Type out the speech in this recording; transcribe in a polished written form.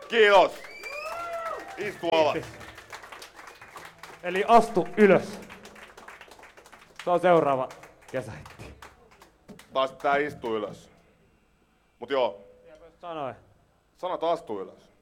Kiitos. Istu alas. Eli astu ylös. Se on seuraava kesähitti. Taas tää istu ylös. Mut joo. Sanoin. Sanat astu ylös.